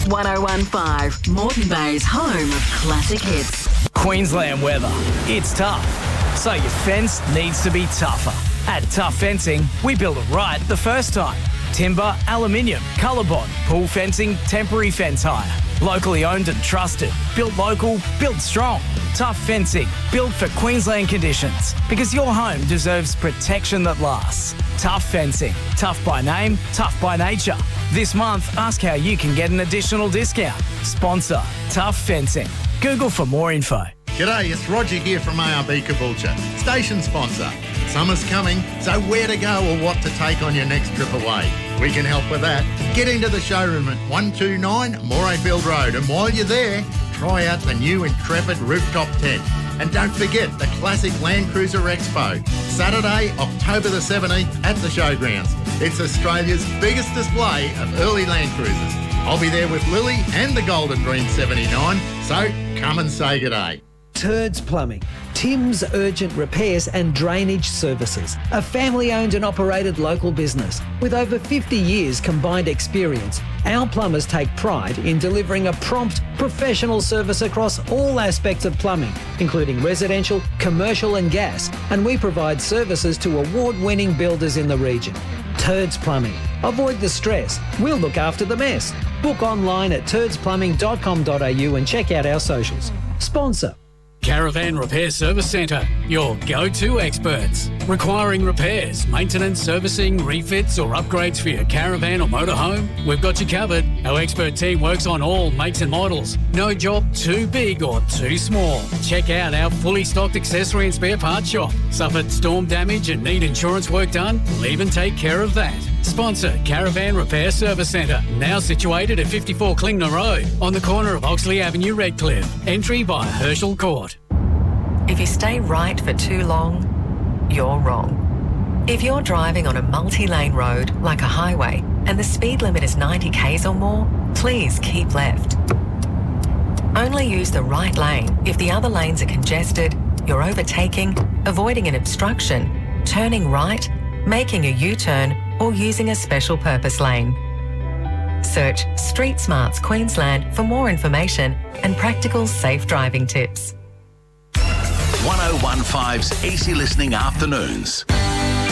1015, Moreton Bay's home of classic hits. Queensland weather. It's tough. So your fence needs to be tougher. At Tough Fencing, we build it right the first time. Timber, aluminium, ColourBond, pool fencing, temporary fence hire. Locally owned and trusted. Built local, built strong. Tough Fencing, built for Queensland conditions. Because your home deserves protection that lasts. Tough Fencing. Tough by name, tough by nature. This month, ask how you can get an additional discount. Sponsor, Tough Fencing. Google for more info. G'day, it's Roger here from ARB Caboolture, station sponsor. Summer's coming, so where to go or what to take on your next trip away? We can help with that. Get into the showroom at 129 Morayfield Road, and while you're there, try out the new Intrepid rooftop tent. And don't forget the classic Land Cruiser Expo, Saturday, October the 17th at the Showgrounds. It's Australia's biggest display of early Land Cruisers. I'll be there with Lily and the Golden Dream 79, so come and say g'day. Turds Plumbing, Tim's Urgent Repairs and Drainage Services, a family-owned and operated local business. With over 50 years combined experience, our plumbers take pride in delivering a prompt, professional service across all aspects of plumbing, including residential, commercial and gas, and we provide services to award-winning builders in the region. Turds Plumbing. Avoid the stress. We'll look after the mess. Book online at turdsplumbing.com.au and check out our socials. Sponsor. Caravan Repair Service Centre, your go-to experts. Requiring repairs, maintenance, servicing, refits or upgrades for your caravan or motorhome? We've got you covered. Our expert team works on all makes and models. No job too big or too small. Check out our fully stocked accessory and spare parts shop. Suffered storm damage and need insurance work done? We'll even take care of that. Sponsor Caravan Repair Service Centre, now situated at 54 Klingner Road, on the corner of Oxley Avenue, Redcliffe. Entry by Herschel Court. If you stay right for too long, you're wrong. If you're driving on a multi-lane road like a highway and the speed limit is 90 k's or more, please keep left. Only use the right lane if the other lanes are congested, you're overtaking, avoiding an obstruction, turning right, making a U-turn, or using a special purpose lane. Search Street Smarts Queensland for more information and practical safe driving tips. 1015's Easy Listening Afternoons.